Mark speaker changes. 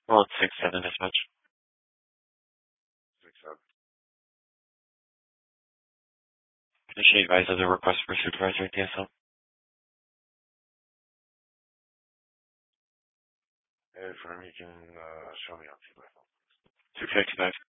Speaker 1: Well, it's 6-7 dispatch.
Speaker 2: 6-7.
Speaker 1: Initiate advise of the request for supervisor at DSL.
Speaker 2: Hey, firm, you can show me on T by phone.
Speaker 1: 255.